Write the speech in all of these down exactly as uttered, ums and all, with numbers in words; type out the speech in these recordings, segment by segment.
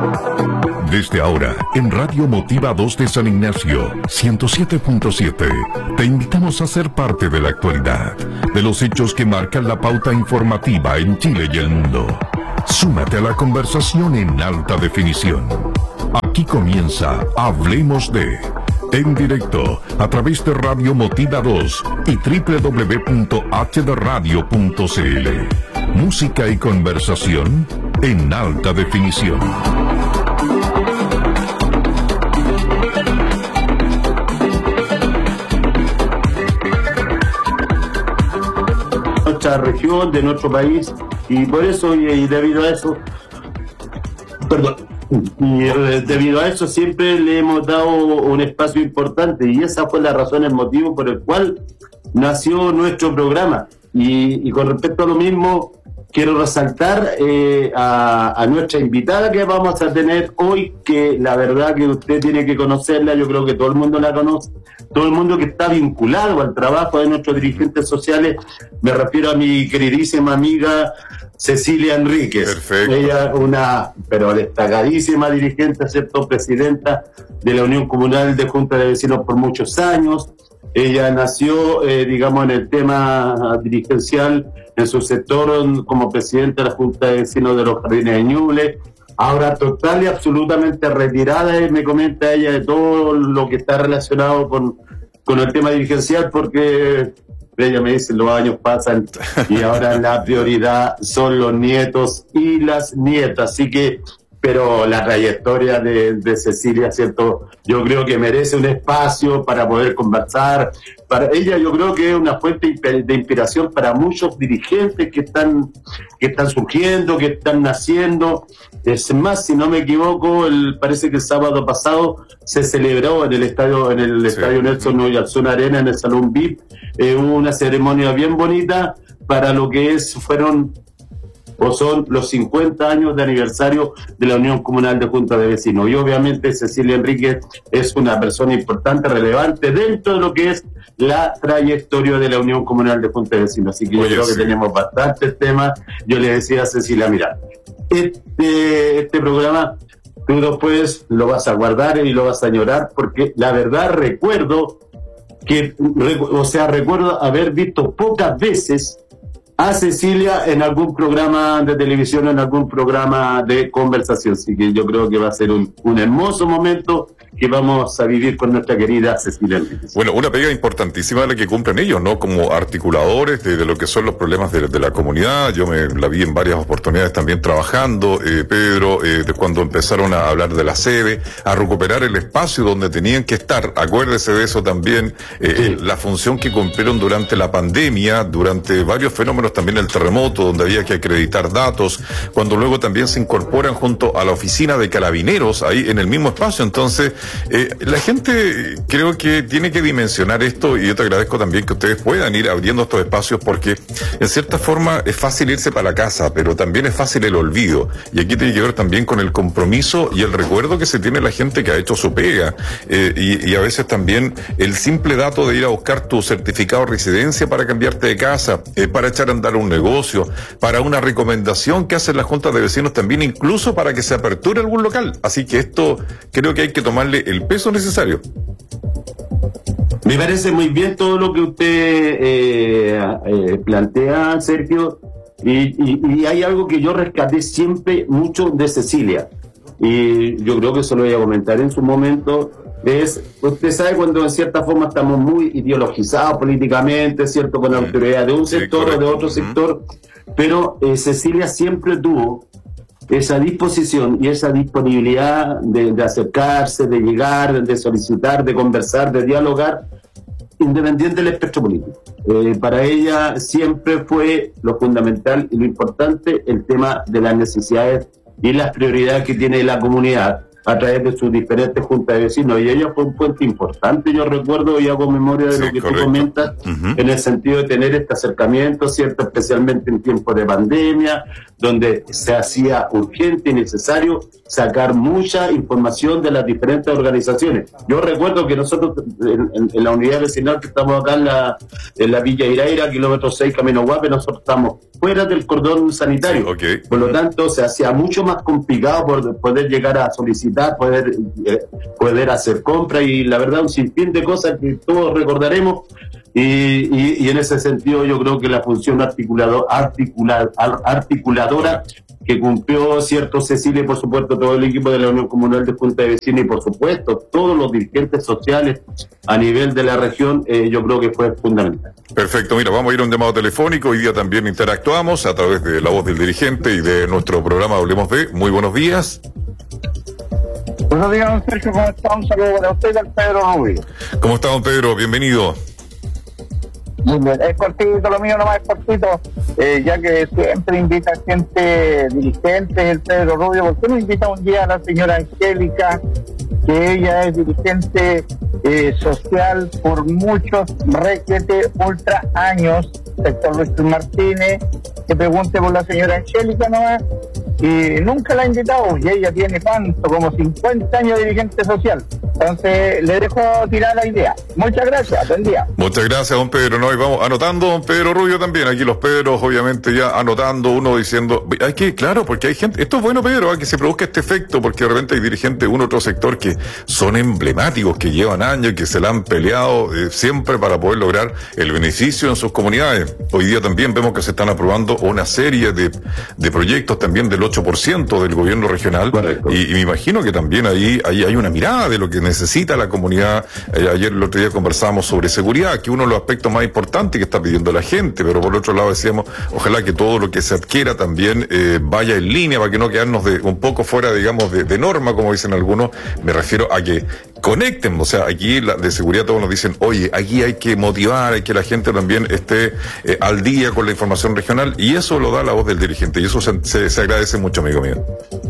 Desde ahora, en Radio Motiva dos de San Ignacio, ciento siete punto siete, te invitamos a ser parte de la actualidad, de los hechos que marcan la pauta informativa en Chile y el mundo. Súmate a la conversación en alta definición. Aquí comienza Hablemos de, en directo, a través de Radio Motiva dos y doble u doble u doble u punto h d radio punto c l. Música y conversación en alta definición. Nuestra región, de nuestro país, y por eso y, y debido a eso perdón y eh, debido a eso siempre le hemos dado un espacio importante, y esa fue la razón, el motivo por el cual nació nuestro programa. Y, y con respecto a lo mismo, quiero resaltar eh, a, a nuestra invitada que vamos a tener hoy, que la verdad que usted tiene que conocerla. Yo creo que todo el mundo la conoce, todo el mundo que está vinculado al trabajo de nuestros dirigentes sociales. Me refiero a mi queridísima amiga Cecilia Enríquez. Perfecto. Ella, una pero destacadísima dirigente, ¿cierto? Presidenta de la Unión Comunal de Junta de Vecinos por muchos años. Ella nació, eh, digamos, en el tema dirigencial, en su sector, como presidenta de la Junta de Vecinos de los Jardines de Ñuble. Ahora total y absolutamente retirada, y me comenta ella, de todo lo que está relacionado con, con el tema dirigencial, porque ella me dice, los años pasan y ahora la prioridad son los nietos y las nietas. Así que, pero la trayectoria de, de Cecilia, ¿cierto? Yo creo que merece un espacio para poder conversar. Para ella, yo creo que es una fuente de inspiración para muchos dirigentes que están, que están surgiendo, que están naciendo. Es más, si no me equivoco, el, parece que el sábado pasado se celebró en el estadio, en el sí. estadio Nelson Oyarzún Arena, en el Salón V I P, eh, una ceremonia bien bonita para lo que es, fueron o son los cincuenta años de aniversario de la Unión Comunal de Junta de Vecinos. Y obviamente Cecilia Enríquez es una persona importante, relevante dentro de lo que es la trayectoria de la Unión Comunal de Junta de Vecinos. Así que Oye, yo creo sí. que tenemos bastantes temas. Yo le decía a Cecilia, mira, este, este programa tú después lo vas a guardar y lo vas a añorar, porque la verdad recuerdo que, o sea, recuerdo haber visto pocas veces a Cecilia en algún programa de televisión, en algún programa de conversación. Así que yo creo que va a ser un, un hermoso momento que vamos a vivir con nuestra querida Cecilia Enríquez. Bueno, una pega importantísima la que cumplen ellos, ¿no? Como articuladores de, de lo que son los problemas de, de la comunidad. Yo me la vi en varias oportunidades también trabajando, eh, Pedro, eh, de cuando empezaron a hablar de la sede, a recuperar el espacio donde tenían que estar. Acuérdese de eso también, eh, sí. la función que cumplieron durante la pandemia, durante varios fenómenos, también el terremoto, donde había que acreditar datos, cuando luego también se incorporan junto a la oficina de carabineros, ahí en el mismo espacio. Entonces, eh, la gente creo que tiene que dimensionar esto, y yo te agradezco también que ustedes puedan ir abriendo estos espacios, porque en cierta forma es fácil irse para la casa, pero también es fácil el olvido, y aquí tiene que ver también con el compromiso y el recuerdo que se tiene la gente que ha hecho su pega, eh, y, y a veces también el simple dato de ir a buscar tu certificado de residencia para cambiarte de casa, eh, para echar a andar un negocio, para una recomendación que hacen las juntas de vecinos también, incluso para que se aperture algún local. Así que esto creo que hay que tomarle el peso necesario. Me parece muy bien todo lo que usted eh, eh, plantea, Sergio, y, y, y hay algo que yo rescaté siempre mucho de Cecilia, y yo creo que eso lo voy a comentar en su momento. Es, usted sabe, cuando en cierta forma estamos muy ideologizados políticamente, ¿cierto?, con la autoridad de un sector sí, o de otro uh-huh. sector, pero eh, Cecilia siempre tuvo esa disposición y esa disponibilidad de, de acercarse, de llegar, de solicitar, de conversar, de dialogar, independiente del espectro político. Eh, para ella siempre fue lo fundamental y lo importante el tema de las necesidades y las prioridades que tiene la comunidad. a través de sus diferentes juntas de vecinos, y ella fue un puente importante, yo recuerdo y hago memoria de sí, lo que correcto. Tú comentas, uh-huh. en el sentido de tener este acercamiento, ¿cierto? Especialmente en tiempos de pandemia, donde se hacía urgente y necesario sacar mucha información de las diferentes organizaciones. Yo recuerdo que nosotros en, en, en la unidad vecinal que estamos acá en la, en la Villa Iraira, kilómetro seis, Camino Guape, nosotros estamos fuera del cordón sanitario. Sí, okay. Por lo tanto, se hacía mucho más complicado por poder llegar a solicitar, poder, eh, poder hacer compras, y la verdad un sinfín de cosas que todos recordaremos, y, y, y en ese sentido yo creo que la función articulado, articular, articuladora que cumplió, cierto, Cecilia, y por supuesto todo el equipo de la Unión Comunal de Junta de Vecinos, y por supuesto todos los dirigentes sociales a nivel de la región, eh, yo creo que fue fundamental. Perfecto, mira, vamos a ir a un llamado telefónico. Hoy día también interactuamos a través de la voz del dirigente y de nuestro programa Hablemos de. Muy buenos días. Buenos días, don Sergio, ¿cómo está? Un saludo para usted, al Pedro Rubio. ¿Cómo está, don Pedro? Bienvenido. Muy bien, es cortito, lo mío nomás es cortito, eh, ya que siempre invita gente dirigente, el Pedro Rubio. ¿Por qué no invita un día a la señora Angélica, que ella es dirigente eh, social por muchos requete ultra años, sector Luis Martínez, que pregunte por la señora Angélica nomás? Y nunca la ha invitado, y ella tiene cuánto, como cincuenta años de dirigente social. Entonces le dejo tirar la idea. Muchas gracias, buen día. Muchas gracias, don Pedro. No, y vamos anotando, don Pedro Rubio también. Aquí los Pedros, obviamente, ya anotando, uno diciendo, hay que, claro, porque hay gente, esto es bueno, Pedro, que se produzca este efecto, porque de repente hay dirigentes de un otro sector que son emblemáticos, que llevan años, que se la han peleado eh, siempre para poder lograr el beneficio en sus comunidades. Hoy día también vemos que se están aprobando una serie de, de proyectos también del ocho por ciento del gobierno regional. Y, y me imagino que también ahí, ahí hay una mirada de lo que necesita la comunidad. Eh, ayer, el otro día conversábamos sobre seguridad, que uno de los aspectos más importantes que está pidiendo la gente, pero por otro lado decíamos, ojalá que todo lo que se adquiera también eh, vaya en línea, para que no quedarnos de, un poco fuera, digamos, de, de norma, como dicen algunos. Me refiero a que conecten, o sea, aquí la, de seguridad todos nos dicen, oye, aquí hay que motivar, hay que la gente también esté eh, al día con la información regional, y eso lo da la voz del dirigente, y eso se, se, se agradece mucho, amigo mío.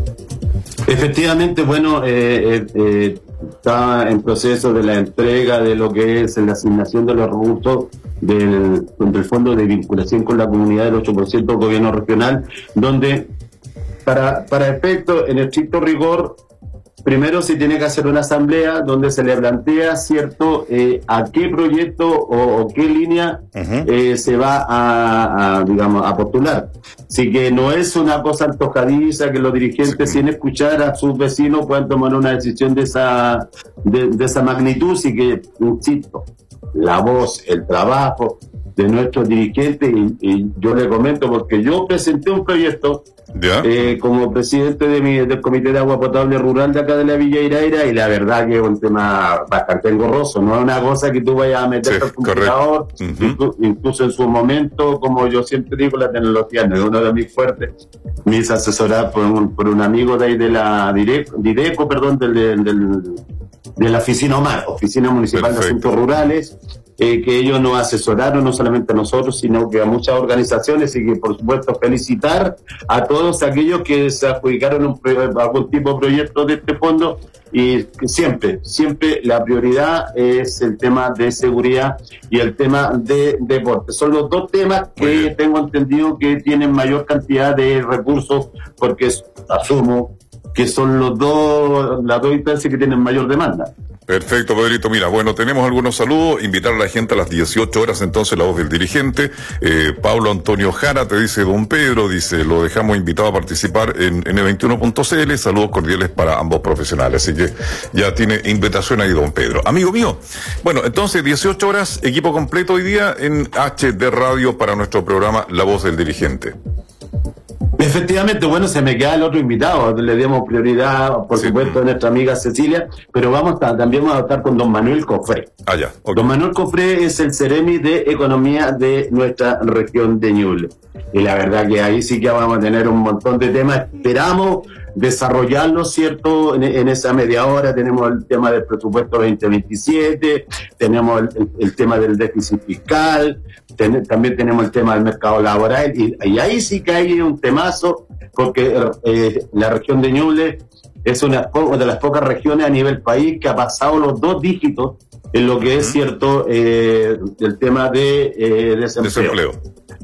Efectivamente, bueno, eh, eh, eh, está en proceso de la entrega de lo que es la asignación de los recursos del, del Fondo de Vinculación con la Comunidad del ocho por ciento del Gobierno Regional, donde para, para efecto, en estricto rigor, primero se tiene que hacer una asamblea donde se le plantea, cierto, eh, a qué proyecto o, o qué línea uh-huh. eh, se va a, a, digamos, a postular. Así que no es una cosa antojadiza que los dirigentes, sí. sin escuchar a sus vecinos, puedan tomar una decisión de esa, de, de esa magnitud. Así que, insisto, la voz, el trabajo de nuestros dirigentes, y, y yo le comento porque yo presenté un proyecto eh, como presidente de mi, del Comité de Agua Potable Rural de acá de la Villa Iraira, y la verdad que es un tema bastante engorroso, no es una cosa que tú vayas a meter sí, al computador, uh-huh. incluso, incluso en su momento, como yo siempre digo, la tecnología no es uno de mis fuertes. Me hice asesorar por un, por un amigo de ahí de la Direco, Direco perdón, del, del, del, de la Oficina OMAR, Oficina Municipal Perfecto. de Asuntos Rurales, Eh, que ellos nos asesoraron, no solamente a nosotros, sino que a muchas organizaciones, y que por supuesto felicitar a todos aquellos que se adjudicaron un, algún tipo de proyecto de este fondo, y siempre, siempre la prioridad es el tema de seguridad y el tema de deporte. Son los dos temas que tengo entendido que tienen mayor cantidad de recursos, porque asumo que son los dos, las dos instancias que tienen mayor demanda. Perfecto, Pedrito. Mira, bueno, tenemos algunos saludos. Invitar a la gente a las dieciocho horas, entonces, la voz del dirigente. Eh, Pablo Antonio Jara te dice, don Pedro, dice, lo dejamos invitado a participar en N veintiuno punto c l. Saludos cordiales para ambos profesionales. Así que ya tiene invitación ahí, don Pedro. Amigo mío, bueno, entonces, dieciocho horas, equipo completo hoy día en H D Radio para nuestro programa La Voz del Dirigente. Efectivamente, bueno, se me queda el otro invitado, le damos prioridad, por sí. supuesto, a nuestra amiga Cecilia, pero vamos a, también vamos a estar con don Manuel Cofré. Ah, ya. Okay. Don Manuel Cofré es el Ceremi de Economía de nuestra región de Ñuble. Y la verdad que ahí sí que vamos a tener un montón de temas. Esperamos desarrollarlo, ¿cierto? En, en esa media hora tenemos el tema del presupuesto veinte veintisiete, tenemos el, el, el tema del déficit fiscal, ten, también tenemos el tema del mercado laboral, y, y ahí sí que hay un temazo, porque eh, la región de Ñuble es una de las pocas regiones a nivel país que ha pasado los dos dígitos en lo que es uh-huh. cierto eh, el tema de eh, desempleo. desempleo.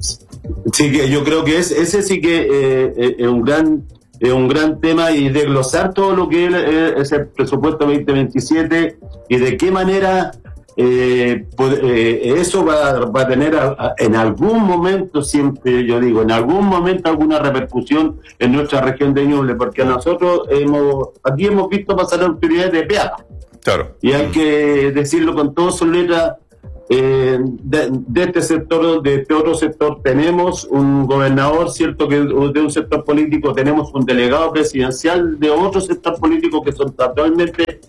Sí, que yo creo que es, ese sí que eh, es un gran es un gran tema, y desglosar todo lo que es, es el presupuesto veinte veintisiete y de qué manera eh, pues, eh, eso va, va a tener a, a, en algún momento, siempre yo digo, en algún momento alguna repercusión en nuestra región de Ñuble, porque nosotros hemos aquí hemos visto pasar autoridades de peaje. Claro. Y hay que decirlo con todo su letra. Eh, de, de este sector, de este otro sector, tenemos un gobernador, cierto, que de un sector político, tenemos un delegado presidencial de otro sector político que son totalmente,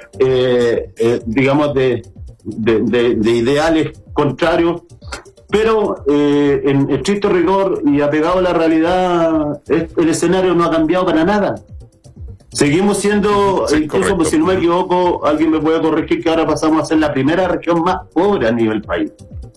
eh, eh, digamos, de, de, de, de ideales contrarios, pero eh, en estricto rigor y apegado a la realidad, el escenario no ha cambiado para nada. Seguimos siendo, sí, incluso correcto. Pues, si no me equivoco, alguien me puede corregir, que ahora pasamos a ser la primera región más pobre a nivel país.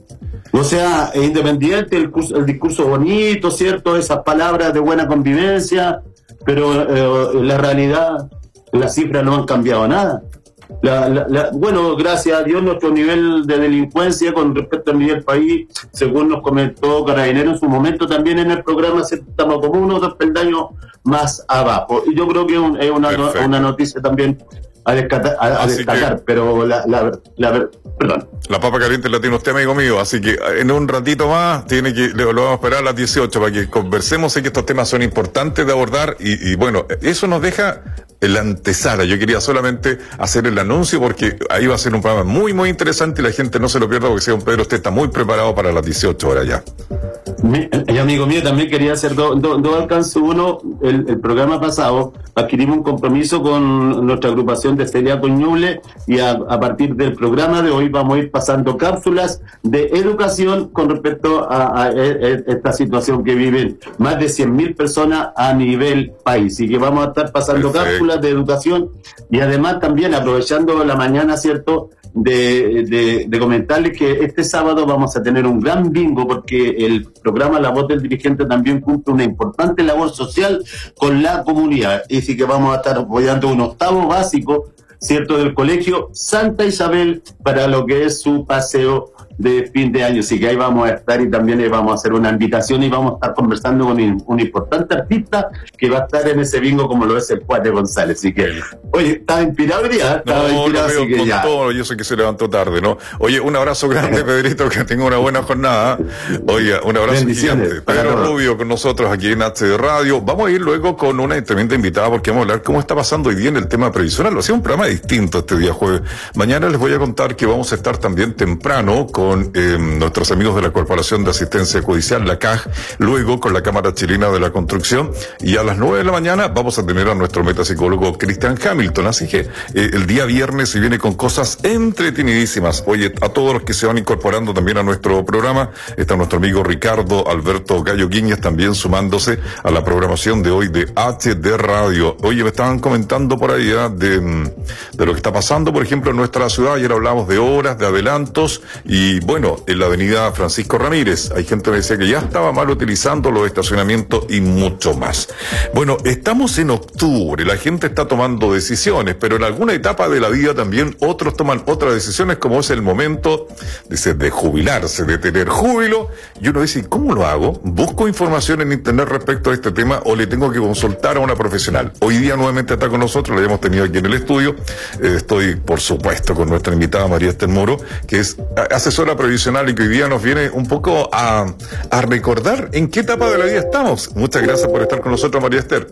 O sea, es independiente el, curso, el discurso bonito, ¿cierto? Esas palabras de buena convivencia, pero eh, en la realidad las cifras no han cambiado nada. La, la, la, bueno, gracias a Dios, nuestro nivel de delincuencia con respecto al nivel país, según nos comentó Carabinero en su momento también en el programa, estamos como unos dos peldaños más abajo. Y yo creo que un, es una, una noticia también a, descata, a, a destacar, que, pero la, la, la, perdón. La papa caliente la tiene usted, amigo mío, así que en un ratito más tiene que lo vamos a esperar a las dieciocho para que conversemos. Sé que estos temas son importantes de abordar y, y bueno, eso nos deja la antesala. Yo quería solamente hacer el anuncio porque ahí va a ser un programa muy, muy interesante y la gente no se lo pierda, porque si don Pedro usted está muy preparado para las dieciocho horas ya. Mi, y amigo mío, también quería hacer dos do, do alcances. Uno, el, el programa pasado adquirimos un compromiso con nuestra agrupación de Celíaco Ñuble y a, a partir del programa de hoy vamos a ir pasando cápsulas de educación con respecto a, a, a esta situación que viven más de cien mil personas a nivel país, y que vamos a estar pasando Perfecto. cápsulas de educación, y además también aprovechando la mañana, ¿cierto?, de, de, de comentarles que este sábado vamos a tener un gran bingo, porque el programa La Voz del Dirigente también cumple una importante labor social con la comunidad, y sí que vamos a estar apoyando un octavo básico, ¿cierto?, del colegio Santa Isabel para lo que es su paseo de fin de año. Así que ahí vamos a estar, y también vamos a hacer una invitación y vamos a estar conversando con un, un importante artista que va a estar en ese bingo, como lo es el Cuate González. Así que, oye, ¿estás inspirado hoy día? No, inspirado, lo veo así que con ya. todo, yo sé que se levantó tarde, ¿no? Oye, un abrazo grande, Pedrito, que tenga una buena jornada. Oye, un abrazo gigante. Pedro Rubio con nosotros aquí en H D Radio. Vamos a ir luego con una tremenda invitada, porque vamos a hablar cómo está pasando hoy día en el tema previsional. Lo hacía un programa distinto este día jueves. Mañana les voy a contar que vamos a estar también temprano con con eh, nuestros amigos de la Corporación de Asistencia Judicial, la C A J, luego con la Cámara Chilena de la Construcción, y a las nueve de la mañana vamos a tener a nuestro metapsicólogo Christian Hamilton. Así que eh, el día viernes se viene con cosas entretenidísimas. Oye, a todos los que se van incorporando también a nuestro programa, está nuestro amigo Ricardo Alberto Gallo Guiñez también sumándose a la programación de hoy de H D Radio. Oye, me estaban comentando por ahí ¿eh? de, de lo que está pasando, por ejemplo, en nuestra ciudad. Ayer hablamos de horas, de adelantos, y bueno, en la avenida Francisco Ramírez hay gente que me decía que ya estaba mal utilizando los estacionamientos y mucho más. Bueno, estamos en octubre, la gente está tomando decisiones, pero en alguna etapa de la vida también otros toman otras decisiones, como es el momento, dice, de jubilarse, de tener júbilo, y uno dice, ¿cómo lo hago? ¿Busco información en internet respecto a este tema o le tengo que consultar a una profesional? Hoy día nuevamente está con nosotros, la hemos tenido aquí en el estudio, eh, estoy por supuesto con nuestra invitada María Esther Moro, que es asesora previsional y que hoy día nos viene un poco a, a recordar en qué etapa de la vida estamos. Muchas gracias por estar con nosotros, María Esther.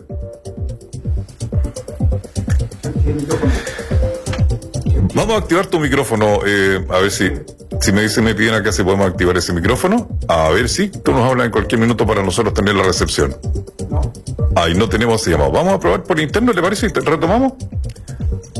Vamos a activar tu micrófono, eh, a ver si, si me dicen, me piden acá si podemos activar ese micrófono. A ver si tú nos hablas en cualquier minuto para nosotros tener la recepción. Ahí no tenemos llamado. Vamos a probar por interno, ¿le parece? ¿Retomamos? Vamos.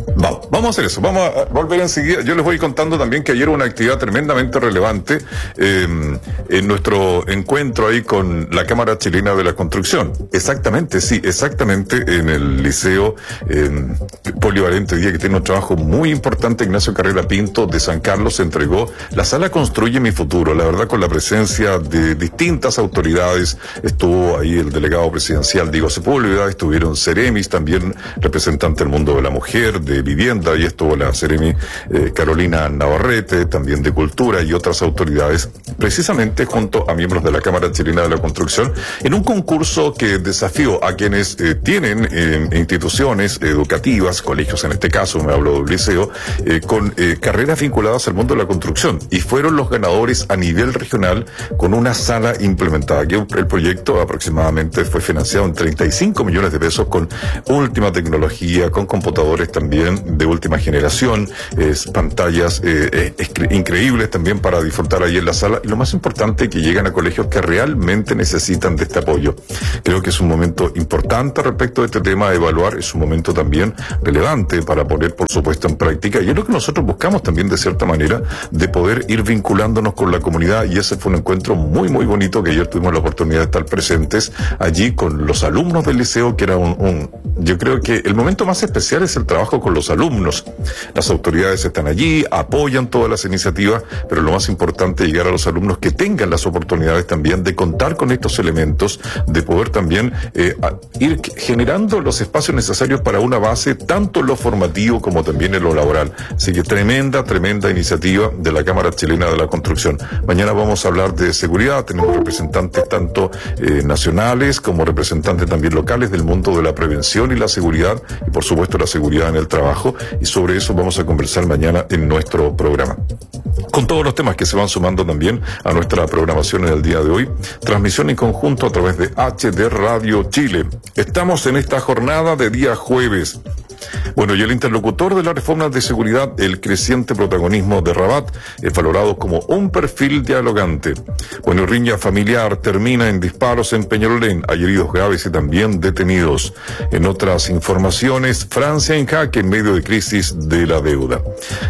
Vamos a hacer eso, vamos a volver enseguida. Yo les voy contando también que ayer hubo una actividad tremendamente relevante eh, en nuestro encuentro ahí con la Cámara Chilena de la Construcción. Exactamente, sí, exactamente en el Liceo eh, Polivalente Día, que tiene un trabajo muy importante. Ignacio Carrera Pinto de San Carlos se entregó la sala Construye mi Futuro, la verdad, con la presencia de distintas autoridades. Estuvo ahí el delegado presidencial Diego Sepúlveda, estuvieron Ceremis, también representante del mundo de la mujer, de vivienda, y estuvo la Seremi eh, Carolina Navarrete, también de Cultura, y otras autoridades, precisamente junto a miembros de la Cámara Chilena de la Construcción, en un concurso que desafió a quienes eh, tienen eh, instituciones educativas, colegios en este caso, me hablo de un liceo, eh, con eh, carreras vinculadas al mundo de la construcción, y fueron los ganadores a nivel regional con una sala implementada. Aquí el proyecto aproximadamente fue financiado en treinta y cinco millones de pesos, con última tecnología, con computadores también de última generación, eh, pantallas eh, eh, increíbles también para disfrutar ahí en la sala, y lo más importante, que llegan a colegios que realmente necesitan de este apoyo. Creo que es un momento importante respecto de este tema a evaluar, es un momento también relevante para poner, por supuesto, en práctica, y es lo que nosotros buscamos también, de cierta manera, de poder ir vinculándonos con la comunidad, y ese fue un encuentro muy, muy bonito, que ayer tuvimos la oportunidad de estar presentes allí con los alumnos del liceo, que era un, un yo creo que el momento más especial es el trabajo con los alumnos. Las autoridades están allí, apoyan todas las iniciativas, pero lo más importante es llegar a los alumnos que tengan las oportunidades también de contar con estos elementos, de poder también eh, ir generando los espacios necesarios para una base, tanto en lo formativo como también en lo laboral. Así que tremenda, tremenda iniciativa de la Cámara Chilena de la Construcción. Mañana vamos a hablar de seguridad, tenemos representantes tanto eh, nacionales como representantes también locales del mundo de la prevención y la seguridad, y por supuesto la seguridad en el trabajo, y sobre eso vamos a conversar mañana en nuestro programa, con todos los temas que se van sumando también a nuestra programación en el día de hoy. Transmisión en conjunto a través de H D Radio Chile. Estamos en esta jornada de día jueves. Bueno, y el interlocutor de la reforma de seguridad, el creciente protagonismo de Rabat, es valorado como un perfil dialogante. Bueno, riña familiar termina en disparos en Peñalolén. Hay heridos graves y también detenidos. En otras informaciones, Francia en jaque en medio de crisis de la deuda.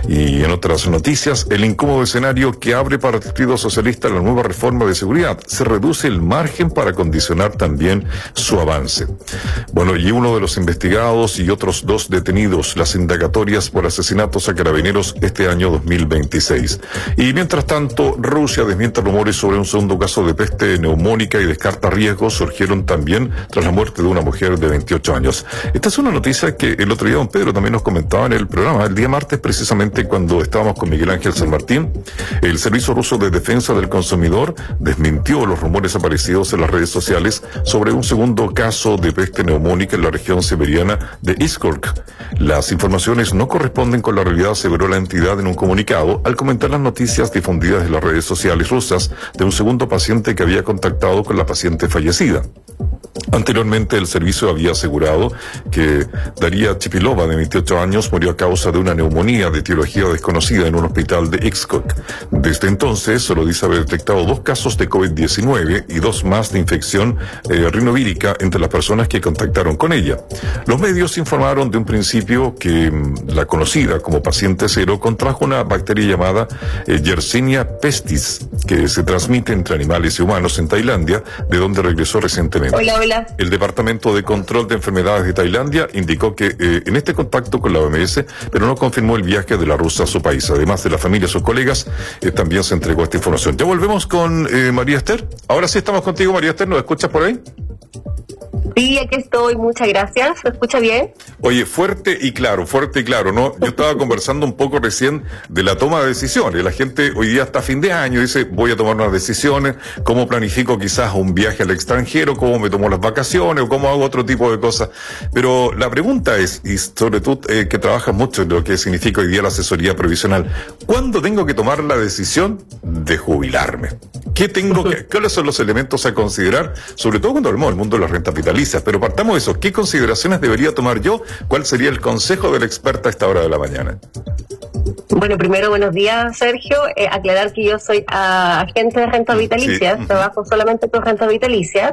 Y en otras noticias, el incómodo escenario que abre para el Partido Socialista la nueva reforma de seguridad. Se reduce el margen para condicionar también su avance. Bueno, y uno de los investigados y otros dos detenidos, las indagatorias por asesinatos a carabineros este año dos mil veintiséis. Y mientras tanto, Rusia desmiente rumores sobre un segundo caso de peste neumónica y descarta riesgos. Surgieron también tras la muerte de una mujer de veintiocho años. Esta es una noticia que el otro día don Pedro también nos comentaba en el programa, el día martes, precisamente cuando estábamos con Miguel Ángel San Martín. El Servicio Ruso de Defensa del Consumidor desmintió los rumores aparecidos en las redes sociales sobre un segundo caso de peste neumónica en la región siberiana de Iskok. Las informaciones no corresponden con la realidad, aseveró la entidad en un comunicado al comentar las noticias difundidas en las redes sociales rusas de un segundo paciente que había contactado con la paciente fallecida. Anteriormente, el servicio había asegurado que Daria Chipilova, de veintiocho años, murió a causa de una neumonía de etiología desconocida en un hospital de Iskok. Desde entonces, solo dice haber detectado dos casos de COVID diecinueve y dos más de infección eh, rinovírica entre las personas que contactaron con ella. Los medios informaron de un principio que mmm, la conocida como paciente cero contrajo una bacteria llamada eh, Yersinia pestis, que se transmite entre animales y humanos en Tailandia, de donde regresó recientemente. Hola, hola. El Departamento de Control de Enfermedades de Tailandia indicó que eh, en este contacto con la O M S, pero no confirmó el viaje de la rusa a su país. Además de la familia y sus colegas, eh, también se entregó esta información. Ya volvemos con eh, María Esther. Ahora sí estamos contigo, María Esther. ¿Nos escuchas por ahí? Sí, aquí estoy, muchas gracias. ¿Se escucha bien? Oye, fuerte y claro, fuerte y claro, ¿no? Yo estaba conversando un poco recién de la toma de decisiones. La gente hoy día está a fin de año, dice, voy a tomar unas decisiones, cómo planifico quizás un viaje al extranjero, cómo me tomo las vacaciones o cómo hago otro tipo de cosas. Pero la pregunta es, y sobre todo eh, que trabajas mucho en lo que significa hoy día la asesoría previsional, ¿cuándo tengo que tomar la decisión de jubilarme? ¿Qué tengo que, cuáles son los elementos a considerar? Sobre todo cuando hablamos del mundo de las rentas vitalicias. Pero partamos de eso. ¿Qué consideraciones debería tomar yo? ¿Cuál sería el consejo de la experta a esta hora de la mañana? Bueno, primero, buenos días, Sergio. Eh, aclarar que yo soy uh, agente de rentas vitalicias, sí. Trabajo solamente con rentas vitalicias.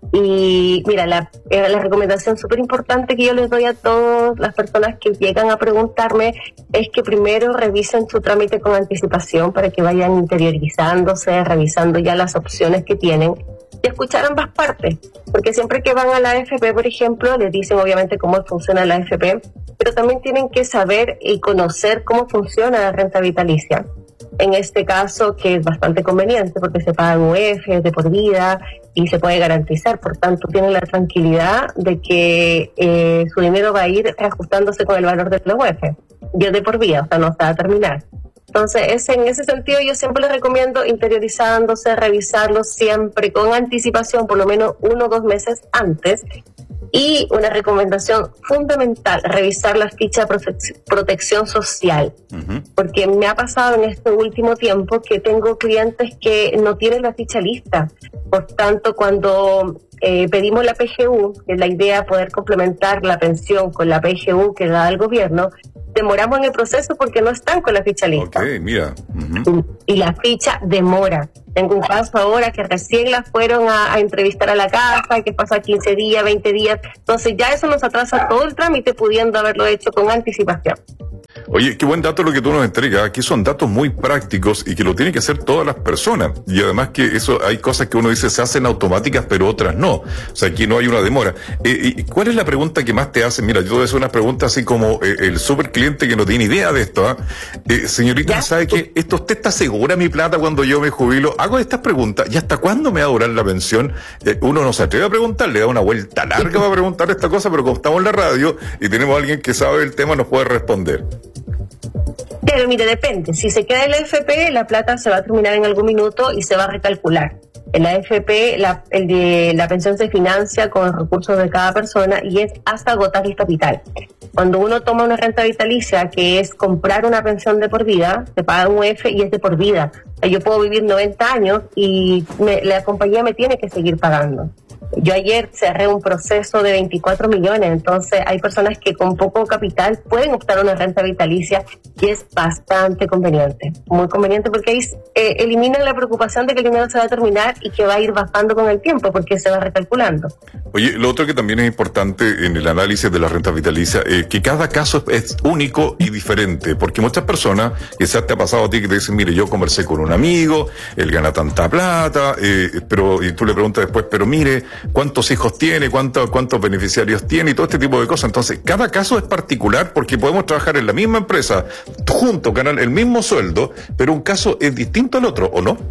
Y mira, la, eh, la recomendación súper importante que yo les doy a todas las personas que llegan a preguntarme es que primero revisen su trámite con anticipación para que vayan interiorizándose, revisando ya las opciones que tienen y escuchar ambas partes, porque siempre que van a la A F P, por ejemplo, les dicen obviamente cómo funciona la A F P, pero también tienen que saber y conocer cómo funciona la renta vitalicia. En este caso, que es bastante conveniente porque se pagan U F de por vida y se puede garantizar, por tanto tienen la tranquilidad de que eh, su dinero va a ir reajustándose con el valor de la U F, y es de por vida, o sea, no se va a terminar. Entonces, es, en ese sentido, yo siempre les recomiendo interiorizándose, revisarlo siempre con anticipación, por lo menos uno o dos meses antes. Y una recomendación fundamental, revisar la ficha de prote- protección social. Uh-huh. Porque me ha pasado en este último tiempo que tengo clientes que no tienen la ficha lista. Por tanto, cuando eh, pedimos la P G U, que es la idea poder complementar la pensión con la P G U que da el gobierno, demoramos en el proceso porque no están con la ficha lista. Ok, mira. Uh-huh. Y, y la ficha demora. Tengo un caso ahora que recién la fueron a, a entrevistar a la casa, que pasa quince días, veinte días. Entonces ya eso nos atrasa todo el trámite, pudiendo haberlo hecho con anticipación. Oye, qué buen dato lo que tú nos entregas. Aquí son datos muy prácticos y que lo tienen que hacer todas las personas. Y además que eso, hay cosas que uno dice se hacen automáticas, pero otras no. O sea, aquí no hay una demora. Eh, ¿y cuál es la pregunta que más te hacen? Mira, yo te voy a hacer unas preguntas así como eh, el super cliente que no tiene idea de esto. ¿eh? Eh, señorita, ¿Ya? ¿sabe qué? ¿Esto usted está segura mi plata cuando yo me jubilo? Hago estas preguntas. ¿Y hasta cuándo me va a durar la pensión? Eh, uno no se atreve a preguntar, le da una vuelta larga para preguntar esta cosa, pero como estamos en la radio y tenemos a alguien que sabe el tema, nos puede responder. Pero mire, depende. Si se queda en la A F P, la plata se va a terminar en algún minuto y se va a recalcular. En la A F P, la, el de, la pensión se financia con los recursos de cada persona y es hasta agotar el capital. Cuando uno toma una renta vitalicia, que es comprar una pensión de por vida, se paga un U F y es de por vida. O sea, yo puedo vivir noventa años y me, la compañía me tiene que seguir pagando. Yo ayer cerré un proceso de veinticuatro millones, entonces hay personas que con poco capital pueden optar a una renta vitalicia y es bastante conveniente, muy conveniente porque ahí eh, eliminan la preocupación de que el dinero se va a terminar y que va a ir bajando con el tiempo porque se va recalculando. Oye, lo otro que también es importante en el análisis de la renta vitalicia es eh, que cada caso es único y diferente, porque muchas personas, quizás te ha pasado a ti que te dicen, mire, yo conversé con un amigo, él gana tanta plata, eh, pero y tú le preguntas después, pero mire, cuántos hijos tiene, cuántos, cuántos beneficiarios tiene y todo este tipo de cosas. Entonces, cada caso es particular porque podemos trabajar en la misma empresa, juntos, ganar el mismo sueldo, pero un caso es distinto al otro, ¿o no?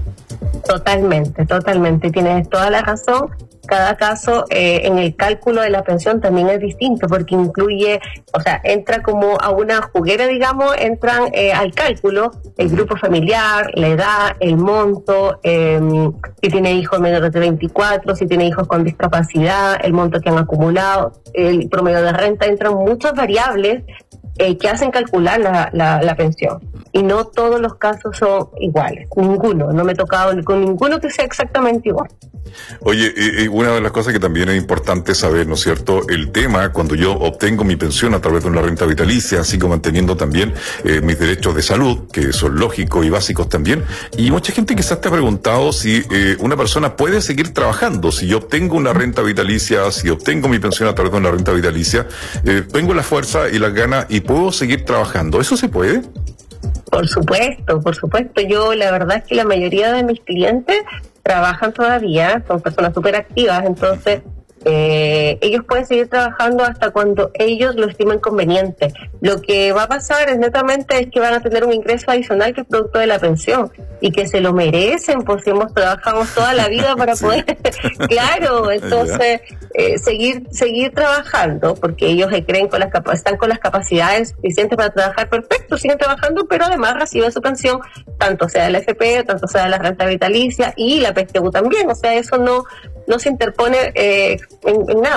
Totalmente, totalmente. Tienes toda la razón. Cada caso eh, en el cálculo de la pensión también es distinto porque incluye, o sea, entra como a una juguera, digamos, entran eh, al cálculo el grupo familiar, la edad, el monto, eh, si tiene hijos menores de veinticuatro, si tiene hijos con discapacidad, el monto que han acumulado, el promedio de renta, entran muchas variables eh, que hacen calcular la, la, la pensión. Y no todos los casos son iguales, ninguno, no me he tocado con ninguno que sea exactamente igual. Oye, eh, una de las cosas que también es importante saber, ¿no es cierto?, el tema cuando yo obtengo mi pensión a través de una renta vitalicia, sigo manteniendo también eh, mis derechos de salud, que son lógicos y básicos también, y mucha gente quizás te ha preguntado si eh, una persona puede seguir trabajando, si yo obtengo una renta vitalicia, si obtengo mi pensión a través de una renta vitalicia, eh, tengo la fuerza y las ganas y puedo seguir trabajando, ¿eso se puede? Por supuesto, por supuesto. Yo la verdad es que la mayoría de mis clientes trabajan todavía, son personas súper activas, entonces eh, ellos pueden seguir trabajando hasta cuando ellos lo estimen conveniente. Lo que va a pasar es netamente es que van a tener un ingreso adicional que es producto de la pensión y que se lo merecen, pues si hemos trabajamos toda la vida para sí. poder, claro, entonces eh, seguir seguir trabajando porque ellos se creen con las capa- están con las capacidades suficientes para trabajar, perfecto, siguen trabajando, pero además reciben su pensión, tanto sea de la A F P, tanto sea de la renta vitalicia y la P G U también, o sea, eso no no se interpone eh, en, en nada.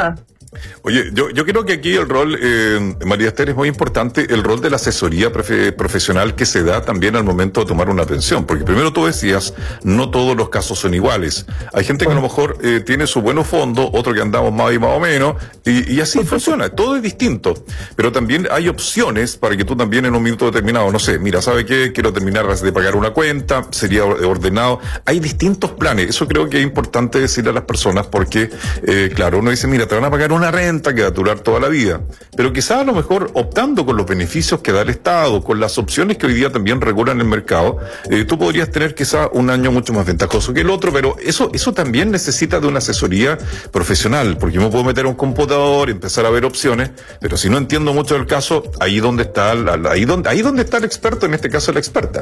Oye, yo, yo creo que aquí el rol, eh, María Esther, es muy importante, el rol de la asesoría profe, profesional que se da también al momento de tomar una pensión, porque primero tú decías, no todos los casos son iguales. Hay gente que a lo mejor eh, tiene su buenos fondos, otro que andamos más y más o menos, y, y así funciona, todo es distinto. Pero también hay opciones para que tú también en un minuto determinado, no sé, mira, ¿sabe qué? Quiero terminar de pagar una cuenta, sería ordenado. Hay distintos planes, eso creo que es importante decirle a las personas, porque, eh, claro, uno dice, mira, te van a pagar una renta que va a durar toda la vida, pero quizás a lo mejor optando con los beneficios que da el Estado, con las opciones que hoy día también regulan el mercado, eh, tú podrías tener quizás un año mucho más ventajoso que el otro, pero eso eso también necesita de una asesoría profesional, porque yo me puedo meter a un computador y empezar a ver opciones, pero si no entiendo mucho del caso, ahí donde está la, la, ahí donde ahí donde está el experto, en este caso la experta.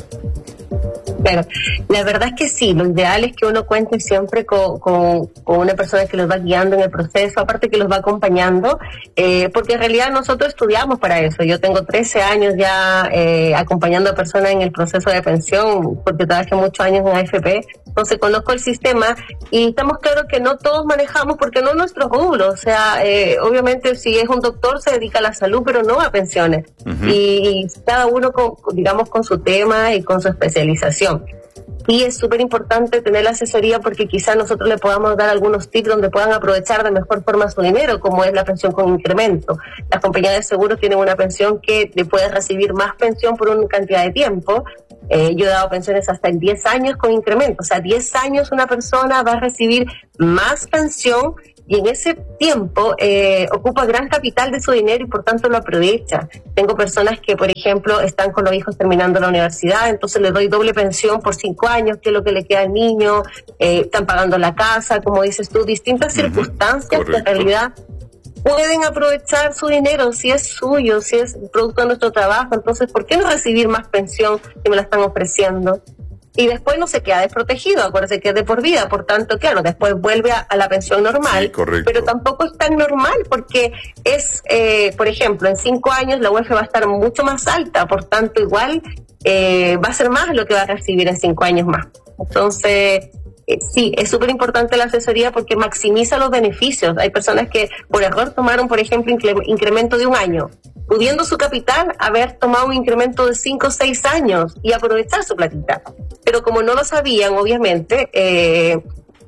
Claro, la verdad es que sí, lo ideal es que uno cuente siempre con, con, con una persona que los va guiando en el proceso, aparte que los va acompañando, eh, porque en realidad nosotros estudiamos para eso. Yo tengo trece años ya eh, acompañando a personas en el proceso de pensión, porque trabajé muchos años en A F P, entonces conozco el sistema y estamos claros que no todos manejamos, porque no es nuestro rubro, o sea, eh, obviamente si es un doctor se dedica a la salud, pero no a pensiones, uh-huh. y, y cada uno con, digamos, con su tema y con su especialización. Y es súper importante tener la asesoría porque quizás nosotros le podamos dar algunos tips donde puedan aprovechar de mejor forma su dinero, como es la pensión con incremento. Las compañías de seguros tienen una pensión que le puede recibir más pensión por una cantidad de tiempo. Eh, yo he dado pensiones hasta en diez años con incremento. O sea, diez años una persona va a recibir más pensión y en ese tiempo eh, ocupa gran capital de su dinero y por tanto lo aprovecha. Tengo personas que, por ejemplo, están con los hijos terminando la universidad, entonces le doy doble pensión por cinco años, que es lo que le queda al niño, eh, están pagando la casa, como dices tú, distintas uh-huh. circunstancias Correcto. Que en realidad pueden aprovechar su dinero, si es suyo, si es producto de nuestro trabajo, entonces ¿por qué no recibir más pensión que me la están ofreciendo? Y después no se queda desprotegido, acuérdense que es de por vida, por tanto, claro, después vuelve a, a la pensión normal, sí, pero tampoco es tan normal porque es, eh, por ejemplo, en cinco años la U E F va a estar mucho más alta, por tanto, igual eh, va a ser más lo que va a recibir en cinco años más. Entonces, eh, sí, es súper importante la asesoría porque maximiza los beneficios. Hay personas que por error tomaron, por ejemplo, incre- incremento de un año, pudiendo su capital haber tomado un incremento de cinco o seis años y aprovechar su platita. Pero como no lo sabían, obviamente, eh,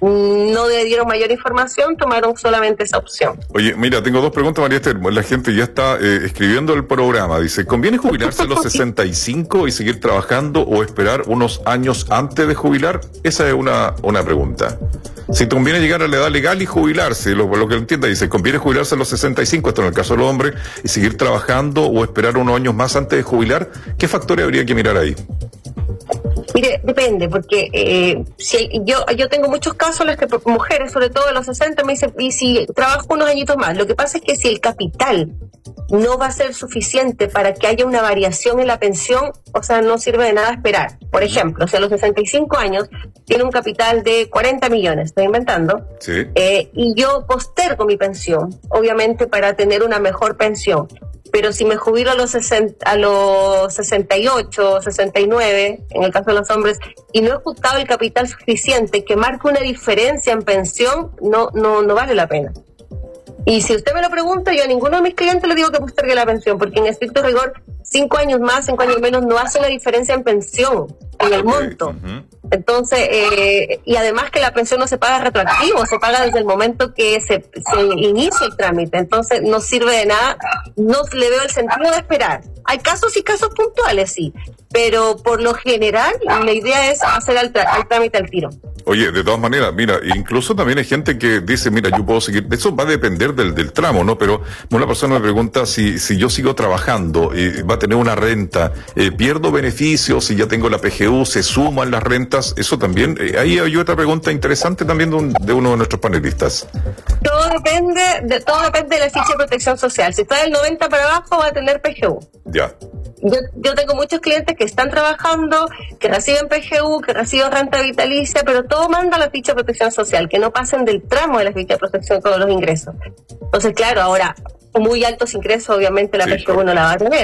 no le dieron mayor información, tomaron solamente esa opción. Oye, mira, tengo dos preguntas, María Esther. La gente ya está eh, escribiendo el programa. Dice, ¿conviene jubilarse a los sesenta y cinco y seguir trabajando o esperar unos años antes de jubilar? Esa es una, una pregunta. Si te conviene llegar a la edad legal y jubilarse, lo, lo que entienda, dice, ¿conviene jubilarse a los sesenta y cinco, esto en el caso de los hombres, y seguir trabajando o esperar unos años más antes de jubilar? ¿Qué factores habría que mirar ahí? Mire, depende, porque eh, si yo yo tengo muchos casos, las que mujeres, sobre todo de los sesenta, me dicen, y si trabajo unos añitos más, lo que pasa es que si el capital no va a ser suficiente para que haya una variación en la pensión, o sea, no sirve de nada esperar. Por ejemplo, si a los sesenta y cinco años tiene un capital de cuarenta millones, estoy inventando, sí. eh, y yo postergo mi pensión, obviamente para tener una mejor pensión. Pero si me jubilo a los, sesenta, a los sesenta y ocho, sesenta y nueve, en el caso de los hombres, y no he juntado el capital suficiente que marque una diferencia en pensión, no, no, no vale la pena. Y si usted me lo pregunta, yo a ninguno de mis clientes le digo que postergue la pensión, porque en estricto rigor, cinco años más, cinco años menos, no hace una diferencia en pensión, en el monto. Uh-huh. Entonces, eh, y además que la pensión no se paga retroactivo, se paga desde el momento que se, se inicia el trámite, entonces no sirve de nada, no le veo el sentido de esperar. Hay casos y casos puntuales, sí, pero por lo general la idea es hacer el, tra- el trámite al tiro. Oye, de todas maneras, mira, incluso también hay gente que dice, mira, yo puedo seguir, eso va a depender del, del tramo, ¿no? Pero una persona me pregunta si, si yo sigo trabajando, eh, va a tener una renta, eh, pierdo beneficios, si ya tengo la P G U, se suman las rentas, eso también, eh, ahí hay otra pregunta interesante también de, un, de uno de nuestros panelistas. Todo depende, de, todo depende de la ficha de protección social, si está del noventa para abajo va a tener P G U. Ya. Yo, yo tengo muchos clientes que están trabajando, que reciben P G U, que reciben renta vitalicia, pero todo manda a la ficha de protección social, que no pasen del tramo de la ficha de protección todos los ingresos. Entonces, claro, ahora, muy altos ingresos, obviamente la sí, P G U no la va a tener.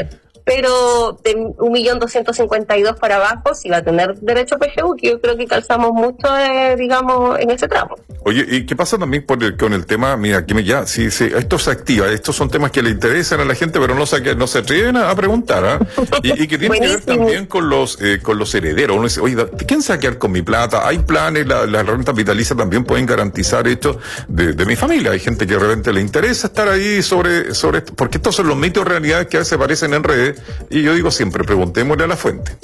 pero de un millón doscientos cincuenta y dos para abajo sí va a tener derecho a P G U, que yo creo que calzamos mucho, eh, digamos, en ese tramo. Oye, ¿y qué pasa también por el, con el tema? Mira, aquí me ya, sí, sí, esto se activa, estos son temas que le interesan a la gente, pero no se, no se atreven a, a preguntar, ¿ah? ¿eh? Y, y que tiene que ver también con los eh, con los herederos. Uno dice, oye, ¿quién se va a quedar con mi plata? Hay planes, las la rentas vitalicias también pueden garantizar esto de, de mi familia. Hay gente que de repente le interesa estar ahí sobre, sobre esto, porque estos son los mitos realidades que a veces aparecen en redes, y yo digo siempre, preguntémosle a la fuente.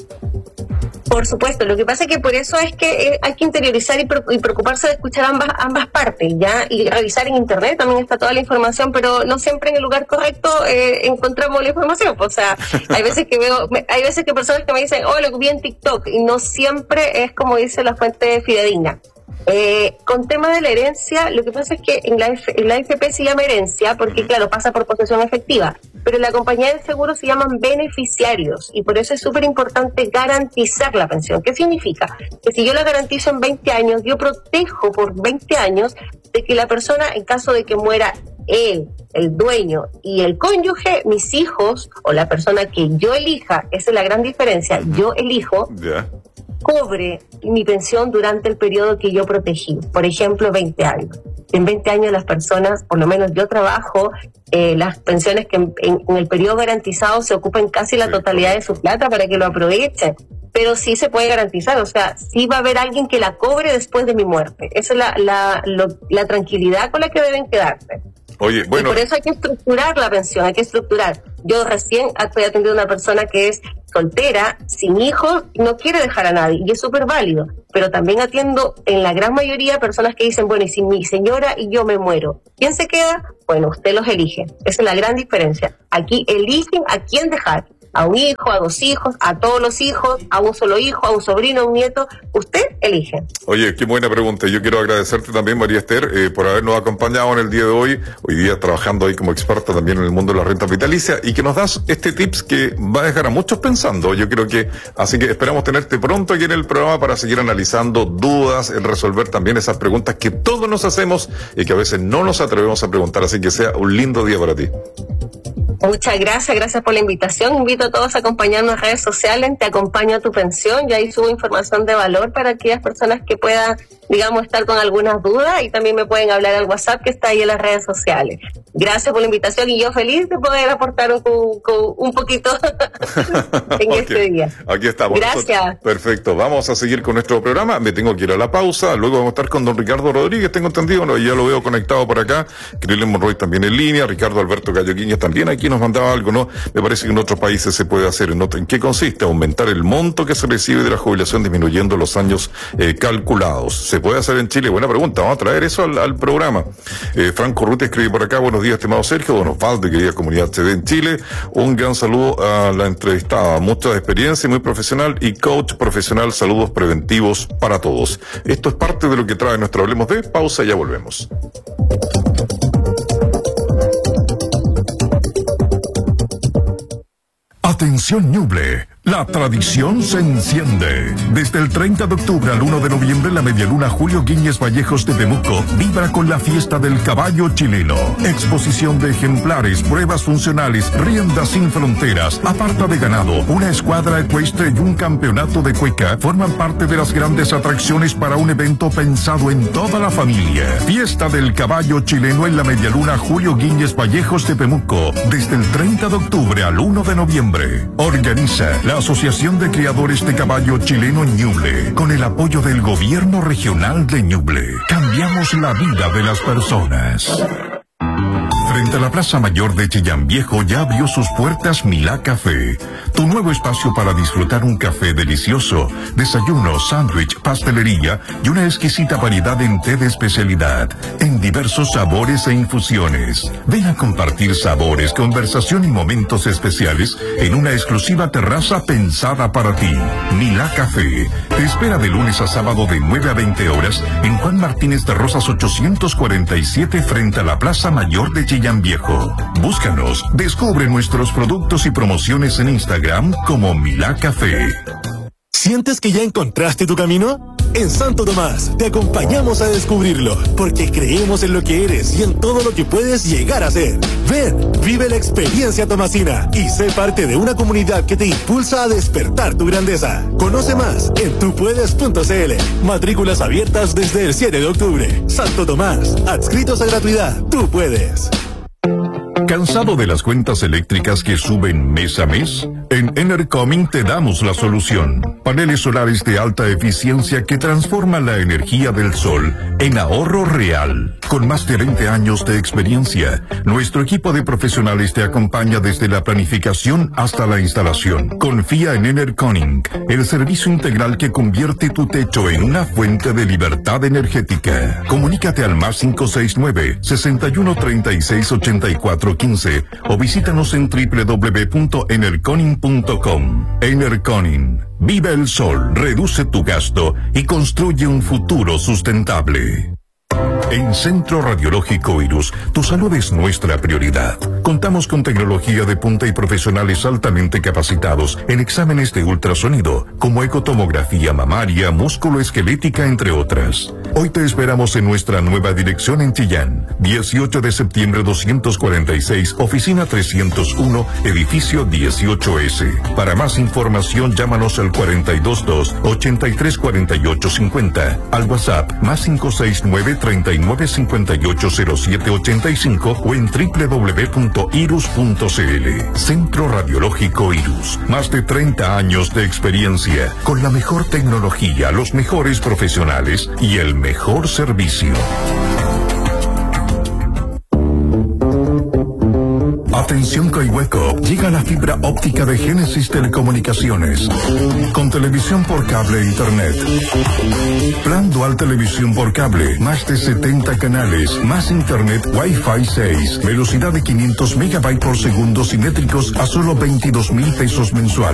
Por supuesto, lo que pasa es que por eso es que eh, hay que interiorizar y, pre y preocuparse de escuchar ambas ambas partes, ¿ya? Y revisar en internet también está toda la información, pero no siempre en el lugar correcto eh, encontramos la información. O sea, hay veces que veo, hay veces que personas que me dicen, oh, lo vi en TikTok, y no siempre es como dice la fuente fidedigna. Eh, con tema de la herencia, lo que pasa es que en la, F en la A F P se llama herencia porque, claro, pasa por posesión efectiva, pero en la compañía de seguro se llaman beneficiarios, y por eso es súper importante garantizar la pensión. ¿Qué significa? Que si yo la garantizo en veinte años, yo protejo por veinte años de que la persona, en caso de que muera él, el dueño y el cónyuge, mis hijos o la persona que yo elija, esa es la gran diferencia, yo elijo, yeah, cobre mi pensión durante el periodo que yo protegí, por ejemplo, veinte años. En veinte años las personas, por lo menos yo trabajo, eh, las pensiones que en, en, en el periodo garantizado se ocupen casi la totalidad de su plata para que lo aprovechen, pero sí se puede garantizar, o sea, sí va a haber alguien que la cobre después de mi muerte. Esa es la, la, lo, la tranquilidad con la que deben quedarse. Oye, bueno. Y por eso hay que estructurar la pensión, hay que estructurar. Yo recién estoy atendiendo a una persona que es soltera, sin hijos, no quiere dejar a nadie, y es súper válido. Pero también atiendo en la gran mayoría personas que dicen, bueno, y si mi señora y yo me muero, ¿quién se queda? Bueno, usted los elige. Esa es la gran diferencia. Aquí eligen a quién dejar. A un hijo, a dos hijos, a todos los hijos, a un solo hijo, a un sobrino, a un nieto. Usted elige. Oye, qué buena pregunta. Yo quiero agradecerte también, María Esther, eh, por habernos acompañado en el día de hoy. Hoy día trabajando ahí como experta también en el mundo de la renta vitalicia, y que nos das este tips que va a dejar a muchos pensando. Yo creo que, así que esperamos tenerte pronto aquí en el programa para seguir analizando dudas, en resolver también esas preguntas que todos nos hacemos y que a veces no nos atrevemos a preguntar. Así que sea un lindo día para ti. Muchas gracias, gracias por la invitación. Invito a todos a acompañarnos en redes sociales, Te Acompaño a Tu Pensión, y ahí subo información de valor para aquellas personas que puedan, digamos, estar con algunas dudas, y también me pueden hablar al WhatsApp que está ahí en las redes sociales. Gracias por la invitación, y yo feliz de poder aportar un, un, un poquito en okay. este día. Aquí estamos. Gracias. Nosotros. Perfecto, vamos a seguir con nuestro programa. Me tengo que ir a la pausa, luego vamos a estar con don Ricardo Rodríguez, tengo entendido, no, ya lo veo conectado por acá, Krilian Monroy también en línea, Ricardo Alberto Gallo Quiñas también aquí nos mandaba algo, ¿no? Me parece que en otros países se puede hacer. ¿En, otro, ¿en qué consiste? Aumentar el monto que se recibe de la jubilación disminuyendo los años eh, calculados. ¿Se puede hacer en Chile? Buena pregunta, vamos a traer eso al, al programa. Eh, Franco Ruti escribe por acá, buenos días, estimado Sergio, don Osvaldo y querida comunidad C D en Chile. Un gran saludo a la entrevistada, mucha experiencia, muy profesional y coach profesional, saludos preventivos para todos. Esto es parte de lo que trae nuestro Hablemos de. Pausa y ya volvemos. Atención Ñuble, la tradición se enciende. Desde el treinta de octubre al uno de noviembre, la Medialuna Julio Guíñez Vallejos de Temuco vibra con la fiesta del caballo chileno. Exposición de ejemplares, pruebas funcionales, riendas sin fronteras, aparta de ganado, una escuadra ecuestre y un campeonato de cueca forman parte de las grandes atracciones para un evento pensado en toda la familia. Fiesta del caballo chileno en la Medialuna Julio Guíñez Vallejos de Temuco, desde el treinta de octubre al uno de noviembre. Organiza la Asociación de Criadores de Caballo Chileno Ñuble, con el apoyo del Gobierno Regional de Ñuble. Cambiamos la vida de las personas. Frente a la Plaza Mayor de Chillán Viejo ya abrió sus puertas Milá Café, tu nuevo espacio para disfrutar un café delicioso, desayuno, sándwich, pastelería y una exquisita variedad en té de especialidad, en diversos sabores e infusiones. Ven a compartir sabores, conversación y momentos especiales en una exclusiva terraza pensada para ti. Milá Café te espera de lunes a sábado de nueve a veinte horas en Juan Martínez de Rosas ochocientos cuarenta y siete frente a la Plaza Mayor de Chillán Viejo. Búscanos, descubre nuestros productos y promociones en Instagram como Milá Café. ¿Sientes que ya encontraste tu camino? En Santo Tomás te acompañamos a descubrirlo, porque creemos en lo que eres y en todo lo que puedes llegar a ser. Ven, vive la experiencia tomasina y sé parte de una comunidad que te impulsa a despertar tu grandeza. Conoce más en tupuedes punto cl. Matrículas abiertas desde el siete de octubre. Santo Tomás, adscritos a gratuidad. Tú puedes. ¿Cansado de las cuentas eléctricas que suben mes a mes? En Enercoming te damos la solución. Paneles solares de alta eficiencia que transforman la energía del sol en ahorro real. Con más de veinte años de experiencia, nuestro equipo de profesionales te acompaña desde la planificación hasta la instalación. Confía en Enercoming, el servicio integral que convierte tu techo en una fuente de libertad energética. Comunícate al más cinco seis nueve, sesenta y uno treinta y seis ochenta y cuatro quince o visítanos en doble u doble u doble u punto enerconing punto com. Enerconing. Vive el sol, reduce tu gasto y construye un futuro sustentable. En Centro Radiológico Irus, tu salud es nuestra prioridad. Contamos con tecnología de punta y profesionales altamente capacitados en exámenes de ultrasonido, como ecotomografía mamaria, músculo-esquelética, entre otras. Hoy te esperamos en nuestra nueva dirección en Chillán, dieciocho de septiembre doscientos cuarenta y seis, oficina trescientos uno, edificio dieciocho ese. Para más información, llámanos al cuarenta y dos dos, ochenta y tres cuarenta y ocho cincuenta, al WhatsApp más cinco seis nueve, treinta y nueve cincuenta y ocho cero siete ochenta y cinco o en doble u doble u doble u punto irus punto cl. Centro Radiológico Irus. Más de treinta años de experiencia, con la mejor tecnología, los mejores profesionales y el mejor servicio. Atención Coihueco, llega la fibra óptica de Génesis Telecomunicaciones, con televisión por cable e internet. Plan dual televisión por cable, más de setenta canales, más internet Wi-Fi seis, velocidad de quinientos megabytes por segundo simétricos a solo veintidós mil pesos mensuales.